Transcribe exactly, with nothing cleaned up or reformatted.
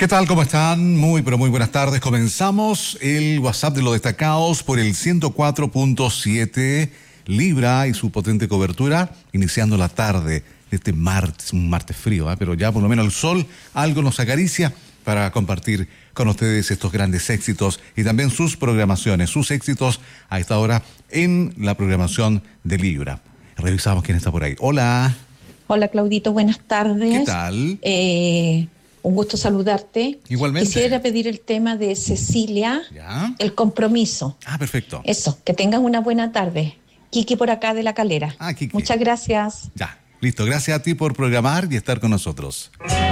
¿Qué tal? ¿Cómo están? Muy, pero muy buenas tardes. Comenzamos el WhatsApp de los destacados por el ciento cuatro punto siete Libra y su potente cobertura, iniciando la tarde de este martes, un martes frío, ¿eh? Pero ya por lo menos el sol algo nos acaricia para compartir con ustedes estos grandes éxitos y también sus programaciones, sus éxitos a esta hora en la programación de Libra. Revisamos quién está por ahí. Hola. Hola, Claudito, buenas tardes. ¿Qué tal? Eh, un gusto saludarte. Igualmente. Quisiera pedir el tema de Cecilia, ¿Ya? el compromiso. Ah, perfecto. Eso, que tengan una buena tarde. Kiki por acá de La Calera. Ah, Kiki. Muchas gracias. Ya, listo. Gracias a ti por programar y estar con nosotros.